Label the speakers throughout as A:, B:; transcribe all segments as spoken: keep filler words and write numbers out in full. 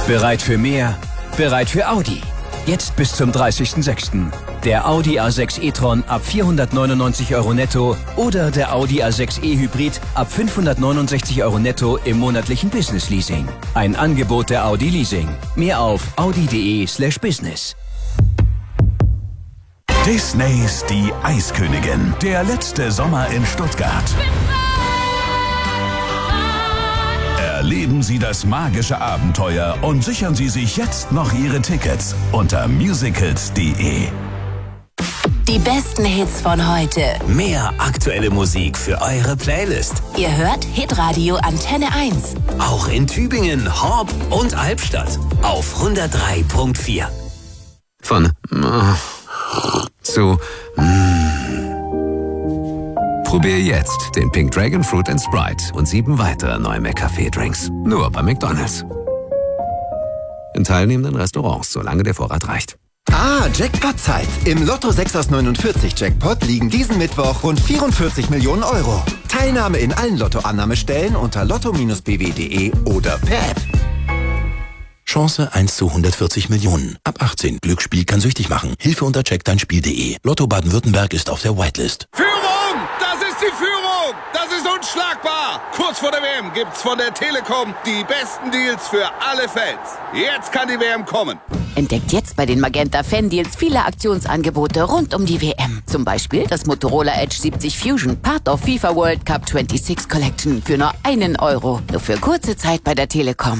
A: Bereit für mehr? Bereit für Audi. Jetzt bis zum dreißigsten sechsten Der Audi A sechs e-tron ab vierhundertneunundneunzig Euro netto oder der Audi A sechs e-Hybrid ab fünfhundertneunundsechzig Euro netto im monatlichen Business Leasing. Ein Angebot der Audi Leasing. Mehr auf audi.de slash business.
B: Disneys Die Eiskönigin. Der letzte Sommer in Stuttgart. Erleben Sie das magische Abenteuer und sichern Sie sich jetzt noch Ihre Tickets unter musicals punkt de.
C: Die besten Hits von heute.
D: Mehr aktuelle Musik für eure Playlist.
C: Ihr hört Hitradio Antenne eins.
D: Auch in Tübingen, Horb und Albstadt auf hundertdrei Komma vier. Von zu Probier jetzt den Pink Dragon Fruit and Sprite und sieben weitere neue McCafé-Drinks. Nur bei McDonald's. In teilnehmenden Restaurants, solange der Vorrat reicht.
E: Ah, Jackpot-Zeit. Im Lotto sechs aus neunundvierzig Jackpot liegen diesen Mittwoch rund vierundvierzig Millionen Euro. Teilnahme in allen Lottoannahmestellen unter lotto Bindestrich b w punkt de oder per App.
F: Chance eins zu hundertvierzig Millionen. Ab achtzehn. Glücksspiel kann süchtig machen. Hilfe unter check dein Spiel punkt de. Lotto Baden-Württemberg ist auf der Whitelist.
G: Führung! Das ist die Führung! Das ist unschlagbar! Kurz vor der W M gibt's von der Telekom die besten Deals für alle Fans. Jetzt kann die W M kommen.
C: Entdeckt jetzt bei den Magenta Fan-Deals viele Aktionsangebote rund um die W M. Zum Beispiel das Motorola Edge siebzig Fusion, Part of FIFA World Cup sechsundzwanzig Collection für nur einen Euro. Nur für kurze Zeit bei der Telekom.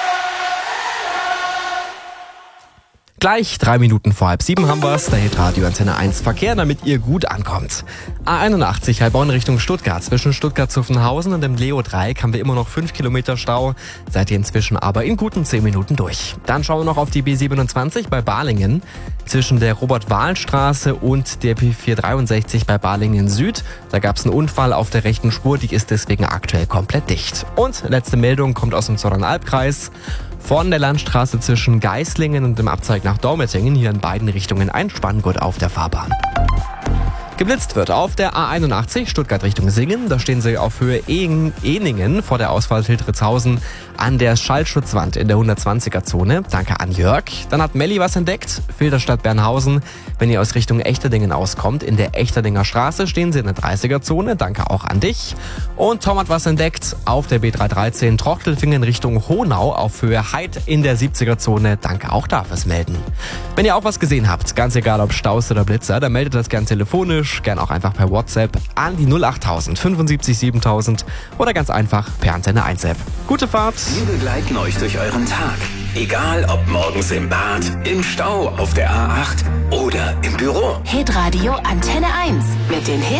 H: Gleich drei Minuten vor halb sieben haben wir's. Da hält Radio Antenne eins Verkehr, damit ihr gut ankommt. A einundachtzig Heilbronn Richtung Stuttgart. Zwischen Stuttgart-Zuffenhausen und dem Leo-Dreieck haben wir immer noch fünf Kilometer Stau. Seid ihr inzwischen aber in guten zehn Minuten durch. Dann schauen wir noch auf die B siebenundzwanzig bei Balingen. Zwischen der Robert-Wahl-Straße und der B vierhundertdreiundsechzig bei Balingen Süd. Da gab's einen Unfall auf der rechten Spur, die ist deswegen aktuell komplett dicht. Und letzte Meldung kommt aus dem Zollernalbkreis. Von der Landstraße zwischen Geislingen und dem Abzweig nach Dormetingen, hier in beiden Richtungen ein Spanngurt auf der Fahrbahn. Geblitzt wird auf der A einundachtzig Stuttgart Richtung Singen. Da stehen sie auf Höhe Eningen vor der Ausfahrt Hildritzhausen an der Schallschutzwand in der hundertzwanziger Zone. Danke an Jörg. Dann hat Melli was entdeckt. Filderstadt Bernhausen. Wenn ihr aus Richtung Echterdingen auskommt, in der Echterdinger Straße stehen sie in der dreißiger Zone. Danke auch an dich. Und Tom hat was entdeckt auf der B dreihundertdreizehn Trochtelfingen in Richtung Honau auf Höhe Heid in der siebziger Zone. Danke auch da fürs Melden. Wenn ihr auch was gesehen habt, ganz egal ob Staus oder Blitzer, dann meldet das gern telefonisch, gern auch einfach per WhatsApp an die null achttausend fünfundsiebzig siebentausend oder ganz einfach per Antenne eins App. Gute Fahrt!
D: Wir begleiten euch durch euren Tag. Egal ob morgens im Bad, im Stau, auf der A acht oder im Büro.
C: Hitradio Antenne eins mit den Hits